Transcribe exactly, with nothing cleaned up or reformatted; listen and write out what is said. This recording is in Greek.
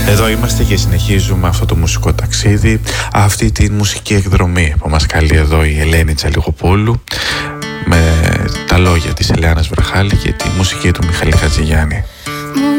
Εδώ είμαστε και συνεχίζουμε αυτό το μουσικό ταξίδι, αυτή τη μουσική εκδρομή που μας καλεί εδώ η Ελένη Τσαλιγοπούλου με τα λόγια της Ελεάνας Βραχάλη και τη μουσική του Μιχαλή Χατζηγιάννη.